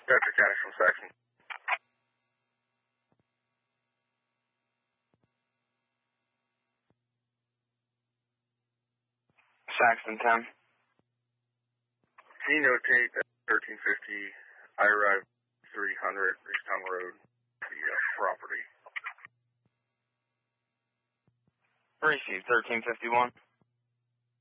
Dr. Cash from Saxon. Saxton 10. Can you notate that 1350 I arrived 300 Easttown Road, the property? Received 1351.